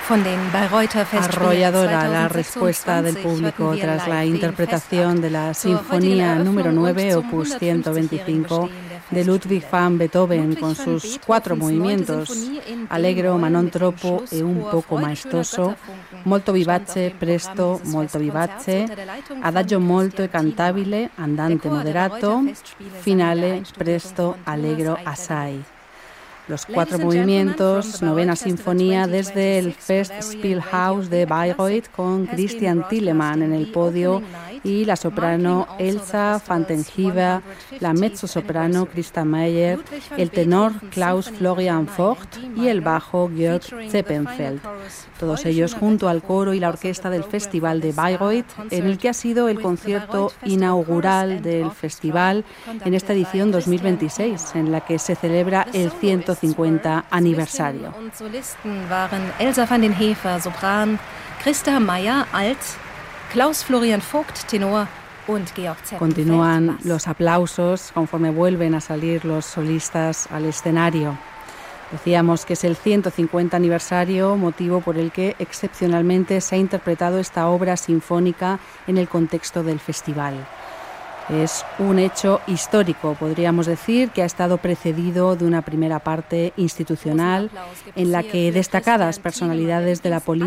Arrolladora la respuesta del público tras la interpretación de la Sinfonía número 9, opus 125, de Ludwig van Beethoven, con sus 4 movimientos: allegro, ma non troppo e un poco maestoso, molto vivace, presto, molto vivace, adagio molto e cantabile, andante moderato, finale, presto, allegro, assai. Los 4 movimientos, novena sinfonía desde el Festspielhaus de Bayreuth, con Christian Thielemann en el podio y la soprano Elsa van den Heever, la mezzosoprano Christa Meyer, el tenor Klaus Florian Vogt y el bajo Georg Zeppenfeld. Todos ellos junto al coro y la orquesta del Festival de Bayreuth, en el que ha sido el concierto inaugural del festival en esta edición 2026, en la que se celebra el 150 aniversario. Elsa van den Heever, Sopran, Christa Meyer, Alt, Klaus Florian Vogt, tenor, und Georg Zeppenfeld. Continúan los aplausos conforme vuelven a salir los solistas al escenario. Decíamos que es el 150 aniversario, motivo por el que excepcionalmente se ha interpretado esta obra sinfónica en el contexto del festival. Es un hecho histórico, podríamos decir, que ha estado precedido de una primera parte institucional en la que destacadas personalidades de la política